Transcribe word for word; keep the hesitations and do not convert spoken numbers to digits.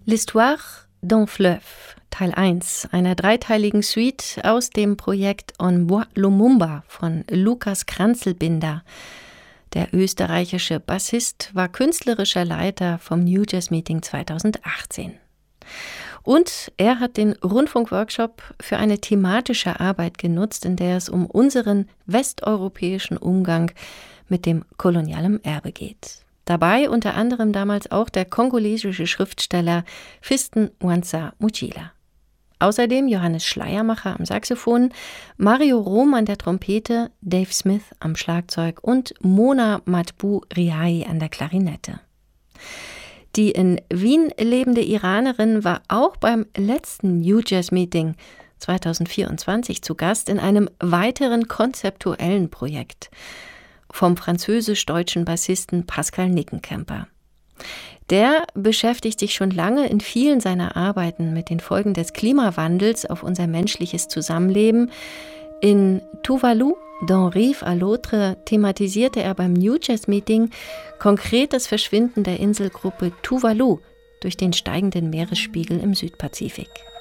L'Histoire d'un Fleuve, Teil eins einer dreiteiligen Suite aus dem Projekt En Bois Lumumba von Lukas Kranzelbinder. Der österreichische Bassist war künstlerischer Leiter vom New Jazz Meeting zweitausendachtzehn. Und er hat den Rundfunkworkshop für eine thematische Arbeit genutzt, in der es um unseren westeuropäischen Umgang mit dem kolonialen Erbe geht. Dabei unter anderem damals auch der kongolesische Schriftsteller Fiston Mwanza Mutjila. Außerdem Johannes Schleiermacher am Saxophon, Mario Rom an der Trompete, Dave Smith am Schlagzeug und Mona Matbu Riai an der Klarinette. Die in Wien lebende Iranerin war auch beim letzten New Jazz Meeting zweitausendvierundzwanzig zu Gast in einem weiteren konzeptuellen Projekt vom französisch-deutschen Bassisten Pascal Nickenkemper. Der beschäftigt sich schon lange in vielen seiner Arbeiten mit den Folgen des Klimawandels auf unser menschliches Zusammenleben. In Tuvalu, D'un Rive à l'autre, thematisierte er beim New Jazz Meeting konkret das Verschwinden der Inselgruppe Tuvalu durch den steigenden Meeresspiegel im Südpazifik.